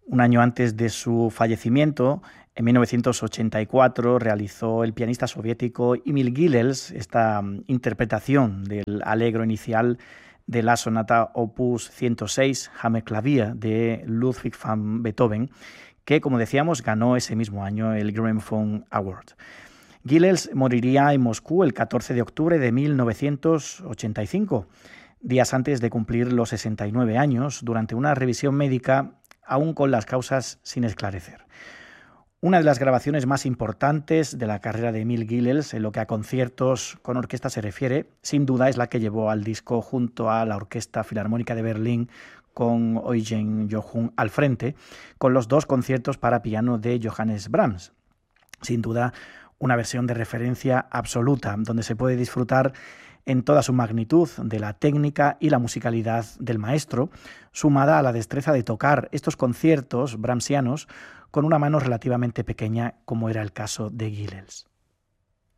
Un año antes de su fallecimiento, en 1984, realizó el pianista soviético Emil Gilels esta interpretación del allegro inicial de la sonata Opus 106, Hammerklavier, de Ludwig van Beethoven, que, como decíamos, ganó ese mismo año el Grammophon Award. Gilels moriría en Moscú el 14 de octubre de 1985, días antes de cumplir los 69 años, durante una revisión médica aún con las causas sin esclarecer. Una de las grabaciones más importantes de la carrera de Emil Gilels, en lo que a conciertos con orquesta se refiere, sin duda es la que llevó al disco junto a la Orquesta Filarmónica de Berlín, con Eugen Jochum al frente, con los dos conciertos para piano de Johannes Brahms. Sin duda, una versión de referencia absoluta, donde se puede disfrutar en toda su magnitud de la técnica y la musicalidad del maestro, sumada a la destreza de tocar estos conciertos brahmsianos con una mano relativamente pequeña, como era el caso de Gilels.